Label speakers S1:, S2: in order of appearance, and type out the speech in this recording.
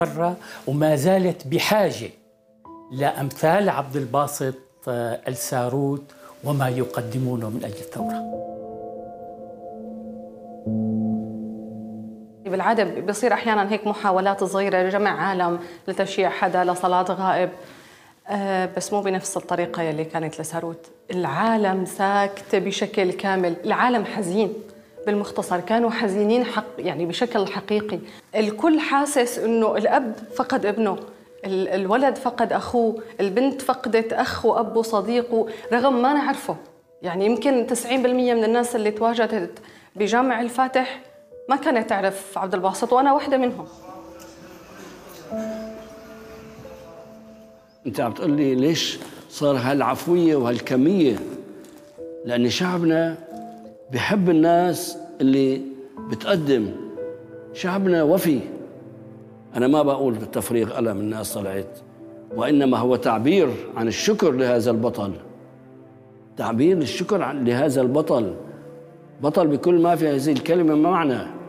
S1: وما زالت بحاجة لأمثال عبد الباسط الساروت وما يقدمونه من أجل الثورة.
S2: بالعادة بيصير أحياناً هيك محاولات صغيرة لجمع عالم لتشييع حدا لصلاة غائب، بس مو بنفس الطريقة يلي كانت لساروت. العالم ساكت بشكل كامل، العالم حزين. بالمختصر كانوا حزينين يعني بشكل حقيقي. الكل حاسس إنه الأب فقد ابنه، الولد فقد أخوه، البنت فقدت أخ وأب وصديق، رغم ما نعرفه. يعني يمكن 90% من الناس اللي تواجدت بجامع الفاتح ما كانت تعرف عبد الباسط، وأنا واحدة منهم.
S3: أنت عم تقول لي ليش صار هالعفوية وهالكمية؟ لأن شعبنا بحب الناس اللي بتقدم، شعبنا وفي. أنا ما بقول بالتفريغ ألم الناس طلعت، وإنما هو تعبير عن الشكر لهذا البطل، تعبير الشكر لهذا البطل، بطل بكل ما في هذه الكلمة معنى.